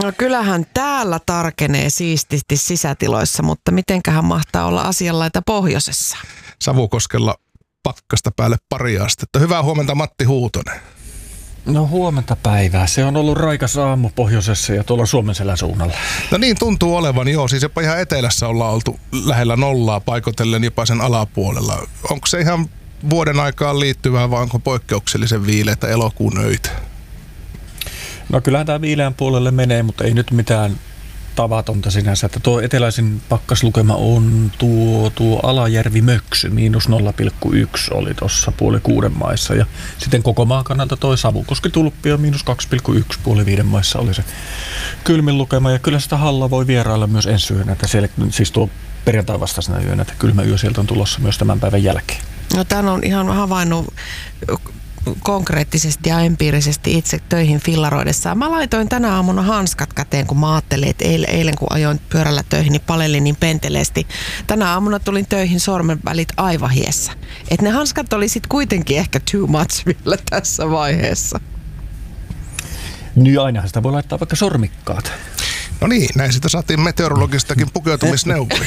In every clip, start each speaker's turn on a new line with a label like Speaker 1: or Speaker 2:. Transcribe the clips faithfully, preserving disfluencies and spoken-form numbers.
Speaker 1: No kyllähän täällä tarkenee siististi sisätiloissa, mutta mitenköhän mahtaa olla asianlaita pohjoisessa?
Speaker 2: Savukoskella pakkasta päälle pari astetta. Hyvää huomenta, Matti Huutonen.
Speaker 3: No huomenta päivää. Se on ollut raikas aamu pohjoisessa ja tuolla Suomenselän suunnalla.
Speaker 2: No niin tuntuu olevan, joo. Siis jopa ihan etelässä ollaan oltu lähellä nollaa paikotellen jopa sen alapuolella. Onko se ihan vuoden aikaan liittyvää vai onko poikkeuksellisen viileitä elokuun öitä?
Speaker 3: No kyllähän tämä viileän puolelle menee, mutta ei nyt mitään tavatonta sinänsä. Että tuo eteläisin pakkaslukema on tuo, tuo Alajärvi-Möksy, miinus nolla pilkku yksi oli tuossa puoli kuuden maissa. Ja sitten koko maan kannalta toi Savukoski-Tulppio miinus kaksi pilkku yksi puoli viiden maissa oli se kylmin lukema. Ja kyllä sitä Halla voi vierailla myös ensi yönä, että siellä, siis tuo perjantai vastaisena yönä, että kylmä yö sieltä on tulossa myös tämän päivän jälkeen.
Speaker 1: No tämän on ihan havainnut konkreettisesti ja empiirisesti itse töihin fillaroidessaan. Mä laitoin tänä aamuna hanskat käteen, kun mä ajattelin, että eilen, eilen kun ajoin pyörällä töihin, niin palelin niin penteleesti. Tänä aamuna tulin töihin sormenvälit aivan hiessä. Että ne hanskat oli sit kuitenkin ehkä too much vielä tässä vaiheessa.
Speaker 3: Niin ainahan sitä voi laittaa vaikka sormikkaat.
Speaker 2: No niin, näin sitä saatiin meteorologistakin pukeutumisneuvoja.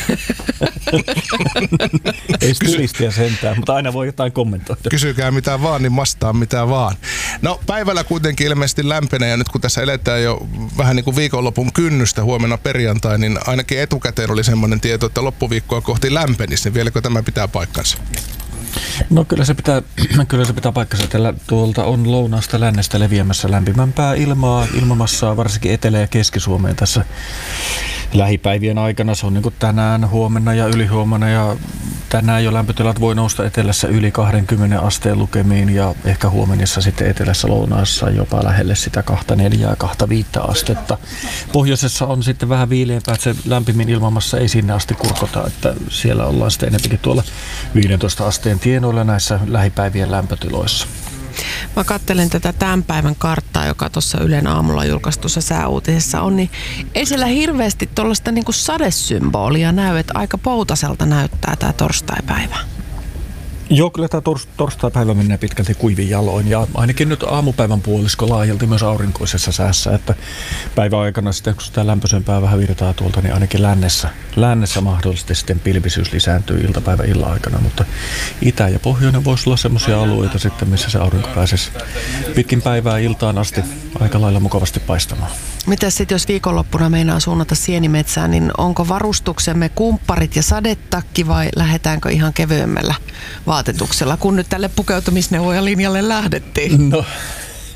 Speaker 3: Ei stilistiä sentään, mutta aina voi jotain kommentoida.
Speaker 2: Kysykää mitä vaan, niin vastaan mitä vaan. No päivällä kuitenkin ilmeisesti lämpenee ja nyt kun tässä eletään jo vähän niin kuin viikonlopun kynnystä huomenna perjantai, niin ainakin etukäteen oli semmoinen tieto, että loppuviikkoa kohti lämpenisi, niin vieläkö tämä pitää paikkansa?
Speaker 3: No kyllä se pitää, kyllä se pitää paikkansa. Tällä tuolta on lounaasta lännestä leviämässä lämpimämpää ilmaa, ilmamassaa varsinkin Etelä- ja Keski-Suomeen tässä lähipäivien aikana. Se on niin kuin tänään, huomenna ja ylihuomenna ja tänään jo lämpötilat voi nousta etelässä yli kaksikymmentä asteen lukemiin ja ehkä huomenissa sitten etelässä lounaassa jopa lähelle sitä kaksikymmentäneljä kaksikymmentäviisi astetta. Pohjoisessa on sitten vähän viileämpää, että se lämpimin ilmamassa ei sinne asti kurkota, että siellä ollaan sitten enemmänkin tuolla viidentoista asteen tienoilla näissä lähipäivien lämpötiloissa.
Speaker 1: Mä katselen tätä tämän päivän karttaa, joka tuossa Ylen aamulla julkaistussa sääuutisessa on, niin ei siellä hirveästi tuollaista niinku sadesymbolia näy, että aika poutaselta näyttää tämä torstaipäivä.
Speaker 3: Joo, kyllä tämä tors, torstaipäivä menee pitkälti kuivin jaloin ja ainakin nyt aamupäivän puolisko laajalti myös aurinkoisessa säässä, että päivän aikana sitten kun sitä lämpöisempää vähän virtaa tuolta, niin ainakin lännessä, lännessä mahdollisesti sitten pilvisyys lisääntyy iltapäivän illan aikana, mutta itä ja pohjoinen voisi olla semmoisia alueita sitten, missä se aurinko pääsisi pitkin päivää iltaan asti aika lailla mukavasti paistamaan.
Speaker 1: Mitäs sitten jos viikonloppuna meinaa suunnata sienimetsään, niin onko varustuksemme kumpparit ja sadetakki vai lähdetäänkö ihan kevyemmällä vaatetuksella, kun nyt tälle pukeutumisneuvojalinjalle lähdettiin?
Speaker 3: No